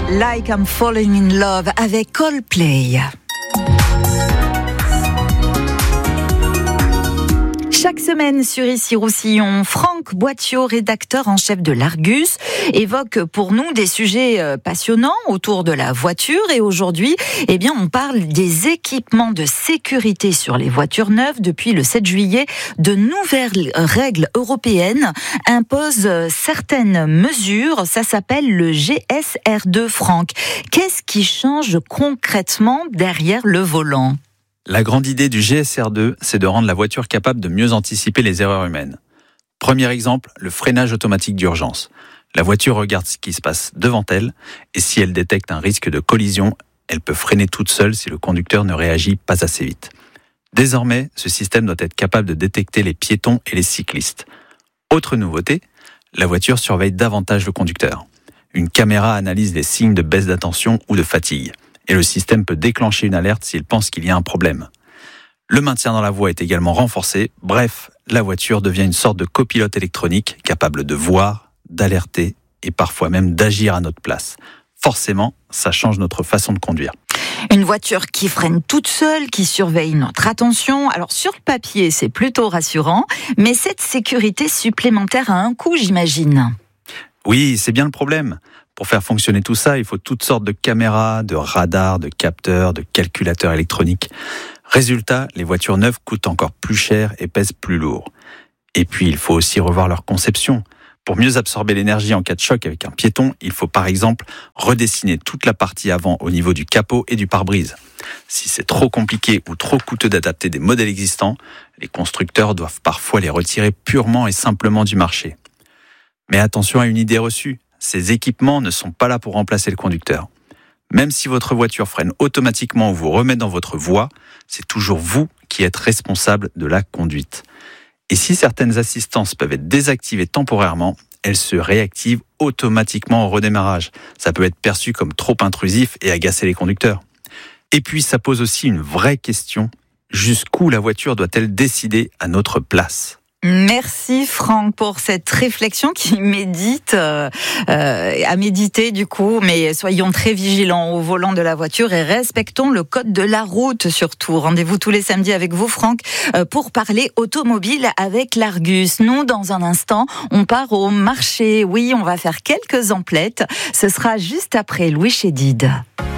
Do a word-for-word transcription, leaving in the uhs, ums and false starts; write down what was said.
Like I'm Falling in Love avec Coldplay. Chaque semaine sur Ici Roussillon, Franck Boittiot, rédacteur en chef de l'Argus, évoque pour nous des sujets passionnants autour de la voiture. Et aujourd'hui, eh bien, on parle des équipements de sécurité sur les voitures neuves. Depuis le sept juillet, de nouvelles règles européennes imposent certaines mesures. Ça s'appelle le G S R deux, Franck. Qu'est-ce qui change concrètement derrière le volant ? La grande idée du G S R deux, c'est de rendre la voiture capable de mieux anticiper les erreurs humaines. Premier exemple, le freinage automatique d'urgence. La voiture regarde ce qui se passe devant elle, et si elle détecte un risque de collision, elle peut freiner toute seule si le conducteur ne réagit pas assez vite. Désormais, ce système doit être capable de détecter les piétons et les cyclistes. Autre nouveauté, la voiture surveille davantage le conducteur. Une caméra analyse les signes de baisse d'attention ou de fatigue. Et le système peut déclencher une alerte s'il pense qu'il y a un problème. Le maintien dans la voie est également renforcé. Bref, la voiture devient une sorte de copilote électronique capable de voir, d'alerter et parfois même d'agir à notre place. Forcément, ça change notre façon de conduire. Une voiture qui freine toute seule, qui surveille notre attention. Alors sur le papier, c'est plutôt rassurant, mais cette sécurité supplémentaire a un coût, j'imagine. Oui, c'est bien le problème. Pour faire fonctionner tout ça, il faut toutes sortes de caméras, de radars, de capteurs, de calculateurs électroniques. Résultat, les voitures neuves coûtent encore plus cher et pèsent plus lourd. Et puis, il faut aussi revoir leur conception. Pour mieux absorber l'énergie en cas de choc avec un piéton, il faut par exemple redessiner toute la partie avant au niveau du capot et du pare-brise. Si c'est trop compliqué ou trop coûteux d'adapter des modèles existants, les constructeurs doivent parfois les retirer purement et simplement du marché. Mais attention à une idée reçue. Ces équipements ne sont pas là pour remplacer le conducteur. Même si votre voiture freine automatiquement ou vous remet dans votre voie, c'est toujours vous qui êtes responsable de la conduite. Et si certaines assistances peuvent être désactivées temporairement, elles se réactivent automatiquement au redémarrage. Ça peut être perçu comme trop intrusif et agacer les conducteurs. Et puis ça pose aussi une vraie question. Jusqu'où la voiture doit-elle décider à notre place ? Merci Franck pour cette réflexion qui médite, euh, euh, à méditer du coup, mais soyons très vigilants au volant de la voiture et respectons le code de la route surtout. Rendez-vous tous les samedis avec vous Franck euh, pour parler automobile avec l'Argus. Nous, dans un instant, on part au marché. Oui, on va faire quelques emplettes. Ce sera juste après Louis Chédid.